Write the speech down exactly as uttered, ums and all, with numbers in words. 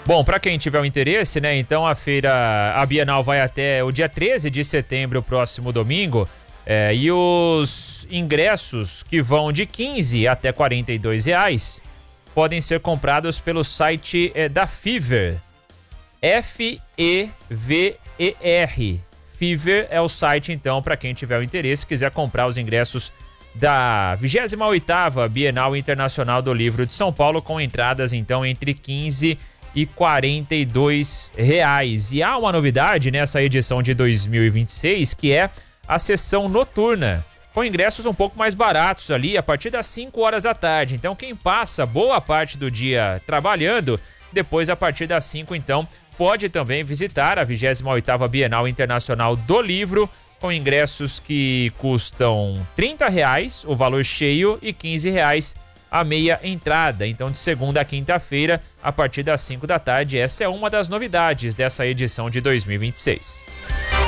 Bom, para quem tiver o interesse, né, então a feira, a Bienal vai até o dia treze de setembro, próximo domingo, é, e os ingressos que vão de quinze até quarenta e dois reais podem ser comprados pelo site é, da Fever, F E V E R. Fever é o site, então, para quem tiver o interesse, quiser comprar os ingressos da vigésima oitava Bienal Internacional do Livro de São Paulo, com entradas, então, entre quinze e quarenta e dois reais. E há uma novidade nessa edição de dois mil e vinte e seis, que é a sessão noturna, com ingressos um pouco mais baratos ali, a partir das cinco horas da tarde. Então, quem passa boa parte do dia trabalhando, depois, a partir das cinco, então, pode também visitar a vigésima oitava Bienal Internacional do Livro, com ingressos que custam trinta reais, o valor cheio, e quinze reais a meia entrada. Então, de segunda a quinta-feira, a partir das cinco da tarde, essa é uma das novidades dessa edição de dois mil e vinte e seis.